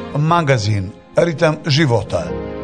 Magazin Ritam života.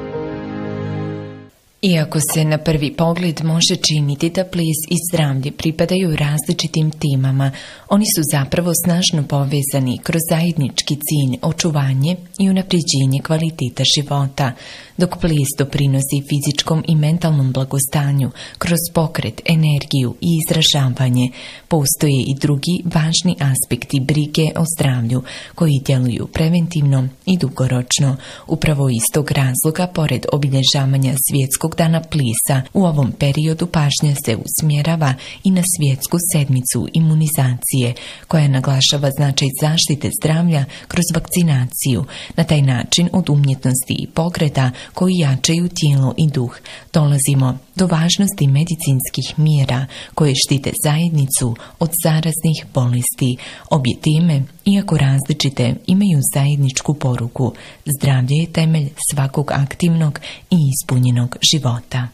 Iako se na prvi pogled može činiti da ples i zdravlje pripadaju različitim temama, oni su zapravo snažno povezani kroz zajednički cilj očuvanje i unapređenje kvaliteta života. Dok ples doprinosi fizičkom i mentalnom blagostanju kroz pokret, energiju i izražavanje, postoje i drugi važni aspekti brige o zdravlju koji djeluju preventivno i dugoročno. Upravo iz tog razloga, pored obilježavanja Svjetskog dana plesa, u ovom periodu pažnja se usmjerava i na Svjetsku sedmicu imunizacije, koja naglašava značaj zaštite zdravlja kroz vakcinaciju. Na taj način od umjetnosti i pogreda koji jačaju tijelo i duh, dolazimo do važnosti medicinskih mjera koje štite zajednicu od zaraznih bolesti. Obje teme, iako različite, imaju zajedničku poruku. Zdravlje je temelj svakog aktivnog i ispunjenog života.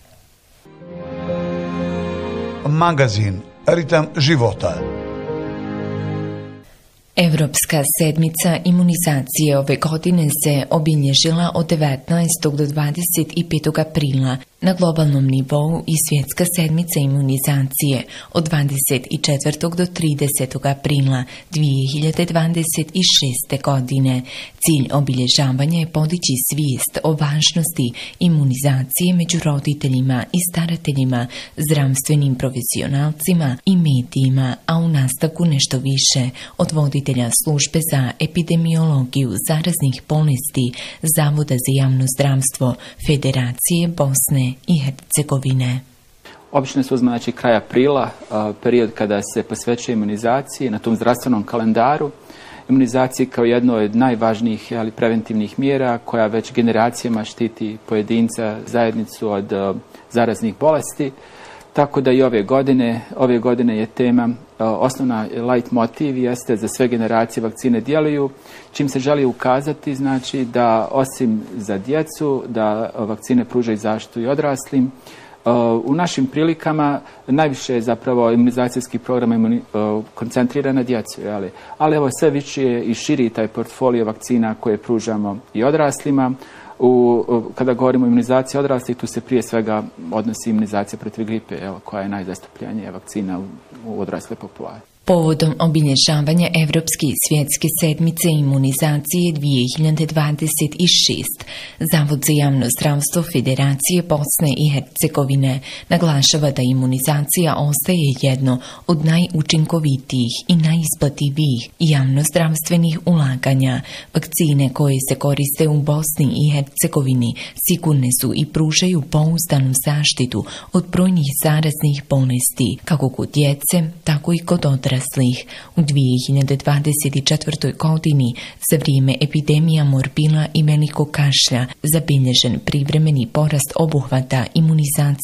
Magazin Ritam života. Evropska sedmica imunizacije ove godine se obilježila od 19. do 25. aprila na globalnom nivou i Svjetska sedmica imunizacije od 24. do 30. aprila 2026. godine. Cilj obilježavanja je podići svijest o važnosti imunizacije među roditeljima i starateljima, zdravstvenim profesionalcima i medijima, a u nastavku nešto više od voditelja službe za epidemiologiju zaraznih bolesti Zavoda za javno zdravstvo Federacije Bosne i Hercegovine. Obično se uzme kraj aprila, period kada se posvećuje imunizaciji na tom zdravstvenom kalendaru. Imunizacija kao jedno od najvažnijih preventivnih mjera koja već generacijama štiti pojedinca, zajednicu od zaraznih bolesti. Tako da i ove godine je tema, osnovna light motiv jeste za sve generacije vakcine djeluju, čim se želi ukazati da osim za djecu, da vakcine pružaju zaštitu i odraslim. U našim prilikama najviše je zapravo imunizacijski program koncentriran na djecu, ali evo sve više je i širi taj portfolio vakcina koje pružamo i odraslima. Kada govorimo o imunizaciji odraslih, tu se prije svega odnosi imunizacija protiv gripe, koja je najzastupljenija vakcina u odrasloj populaciji. Povodom obilježavanja Evropske i Svjetske sedmice imunizacije 2026, Zavod za javno zdravstvo Federacije Bosne i Hercegovine naglašava da imunizacija ostaje jedno od najučinkovitijih i najisplativijih javnozdravstvenih ulaganja. Vakcine koje se koriste u Bosni i Hercegovini sigurne su i pružaju pouzdanu zaštitu od brojnih zaraznih bolesti, kako kod djece, tako i kod odraslih. U 2024. godini za vrijeme epidemija morbila i velikog kašlja zabilježen privremeni porast obuhvata imunizacije